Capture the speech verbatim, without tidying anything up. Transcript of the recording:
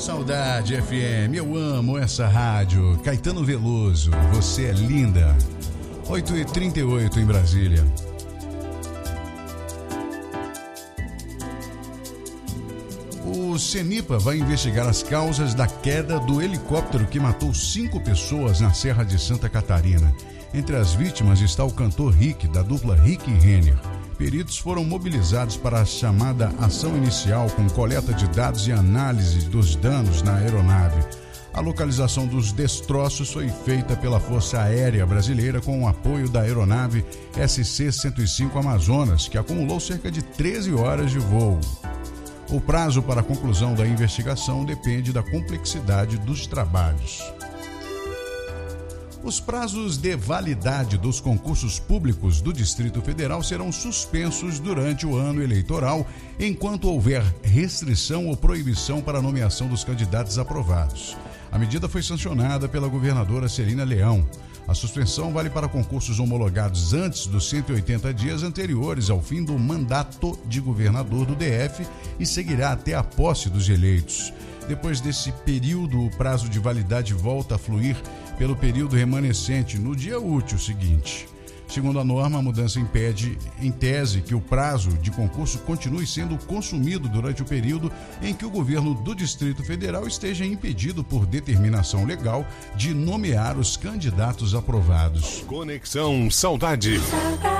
Saudade F M, eu amo essa rádio. Caetano Veloso, você é linda. oito e trinta e oito em Brasília. O CENIPA vai investigar as causas da queda do helicóptero que matou cinco pessoas na Serra de Santa Catarina. Entre as vítimas está o cantor Rick, da dupla Rick e Renner. Peritos foram mobilizados para a chamada ação inicial com coleta de dados e análise dos danos na aeronave. A localização dos destroços foi feita pela Força Aérea Brasileira com o apoio da aeronave S C cento e cinco Amazonas, que acumulou cerca de treze horas de voo. O prazo para a conclusão da investigação depende da complexidade dos trabalhos. Os prazos de validade dos concursos públicos do Distrito Federal serão suspensos durante o ano eleitoral, enquanto houver restrição ou proibição para a nomeação dos candidatos aprovados. A medida foi sancionada pela governadora Celina Leão. A suspensão vale para concursos homologados antes dos cento e oitenta dias anteriores ao fim do mandato de governador do D F e seguirá até a posse dos eleitos. Depois desse período, o prazo de validade volta a fluir pelo período remanescente no dia útil seguinte. Segundo a norma, a mudança impede, em tese, que o prazo de concurso continue sendo consumido durante o período em que o governo do Distrito Federal esteja impedido, por determinação legal, de nomear os candidatos aprovados. Conexão Saudade.